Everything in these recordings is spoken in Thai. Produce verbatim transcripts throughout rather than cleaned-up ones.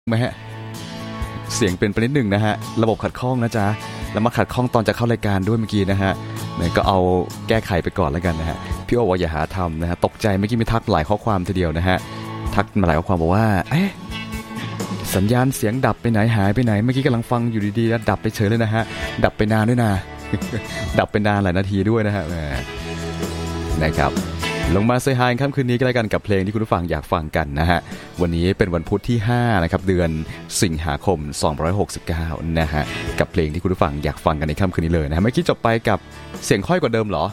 ไหมฮะเสียงเป็นไปนิดหนึ่งนะฮะระบบขัดข้องนะจ๊ะแล้วมาขัดข้องตอนจะเข้ารายการด้วยเมื่อกี้นะฮะเนี่ยก็เอาแก้ไขไปก่อนแล้วกันนะฮะพี่โอบอกอย่าหาทำนะฮะตกใจเมื่อกี้มีทักหลายข้อความทีเดียวนะฮะทักมาหลายข้อความบอกว่าเอ๊ะสัญญาณเสียงดับไปไหนหายไปไหนเมื่อกี้กำลังฟังอยู่ดีๆแล้วดับไปเฉยเลยนะฮะดับไปนานด้วยนะ ดับไปนานหลายนาทีด้วยนะฮะนะครับลงมาเซฮายค่ำคืนนี้ก็แล้วกันกับเพลงที่คุณผู้ฟังอยากฟังกันนะฮะวันนี้เป็นวันพุธที่ห้านะครับเดือนสิงหาคมสองพันห้าร้อยหกสิบเก้านะฮะกับเพลงที่คุณผู้ฟังอยากฟังกันในค่ำคืนนี้เลยนะฮะเมื่อกี้จบไปกับเสียงค่อยกว่าเดิมเหรอ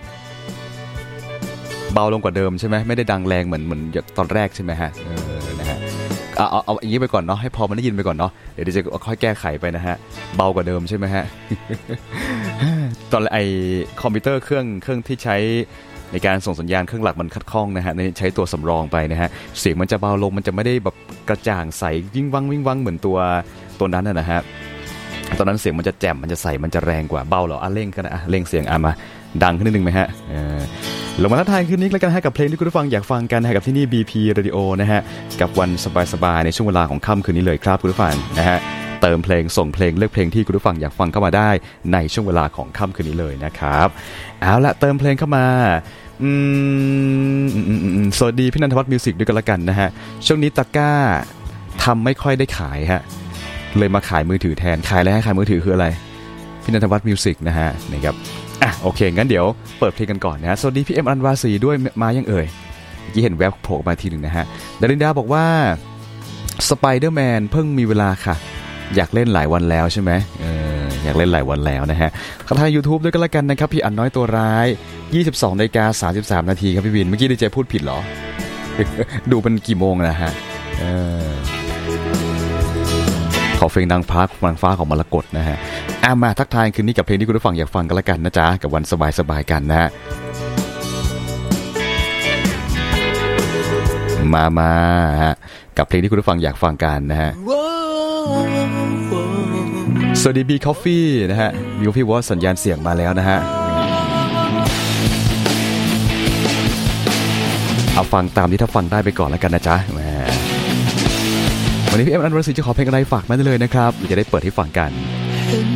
เบาลงกว่าเดิมใช่ไหมไม่ได้ดังแรงเหมือนเหมือนตอนแรกใช่ไหมฮะเออนะฮะเอาเอาเอาอย่างนี้ไปก่อนเนาะให้พอมันได้ยินไปก่อนเนาะเดี๋ยวจะค่อยแก้ไขไปนะฮะเบากว่าเดิมใช่ไหมฮะ ตอนไอคอมพิวเตอร์เครื่องเครื่องที่ใช้ในการส่งสัญญาณเครื่องหลักมันคัดข้องนะฮะใช้ตัวสำรองไปนะฮะเสียงมันจะเบาลงมันจะไม่ได้แบบกระจ่างใสวิ่งวังวิ่งวังเหมือนตัวตัวนั้นนะฮะตอนนั้นเสียงมันจะแจ่มมันจะใสมันจะแรงกว่าเบาเหรออ่ะเร่งกันนะอ่ะเร่งเสียงอ่ะมาดังขึ้นนิดนึงไหมฮะเออลงมาทักทายคืนนี้แล้วกันให้กับเพลงที่คุณผู้ฟังอยากฟังกันให้กับที่นี่ บี พี Radio นะฮะกับวันสบายๆในช่วงเวลาของค่ำคืนนี้เลยครับคุณผู้ฟังนะฮะเติมเพลงส่งเพลงเลือกเพลงที่คุณผู้ฟังอยากฟังเข้ามาได้ในช่วงเวลาของค่ำคืนนี้เลยนะครับเอาละเติมเพลงเข้ามาอืมสวัสดีพี่นันทวัฒน์มิวสิกด้วยกันละกันนะฮะช่วงนี้ตะกร้าทำไม่ค่อยได้ขายฮะเลยมาขายมือถือแทนขายแล้วขายมือถือคืออะไรพี่นันทวัฒน์มิวสิกนะฮะนี่ครับอ่ะโอเคงั้นเดี๋ยวเปิดเพลงกันก่อนนะสวัสดีพี่เอ็มอันวาสีด้วยมายังเอ่ยเมื่อกี้เห็นแวบโผล่มาทีหนึ่งนะฮะดารินดาบอกว่าสไปเดอร์แมนเพิ่งมีเวลาค่ะอยากเล่นหลายวันแล้วใช่ไหมเอออยากเล่นหลายวันแล้วนะฮะเข้าทาง YouTube ด้วยกันละกันนะครับพี่อันน้อยตัวร้ายยี่สิบสองนาฬิกาสามสิบสามนาทีครับพี่วินเมื่อกี้ดีเจพูดผิดเหรอ ดูเป็นกี่โมงนะฮะเออขอเพลงนางฟ้านางฟ้าของมรกตนะฮะอ่ะมาทักทายคืนนี้กับเพลงที่คุณผู้ฟังอยากฟังกันละกันนะจ๊ะกับวันสบายๆกันนะฮะมามาฮะกับเพลงที่คุณผู้ฟังอยากฟังกันนะฮะสวัสดีบีคอฟฟี่นะฮะบีคอฟฟี่ว่าสัญญาณเสียงมาแล้วนะฮะเอาฟังตามที่ถ้าฟังได้ไปก่อนแล้วกันนะจ๊ะวันนี้พี่เอ็มอันวรศรีจะขอเพลงอะไรฝากมาได้เลยนะครับจะได้เปิดให้ฟังกัน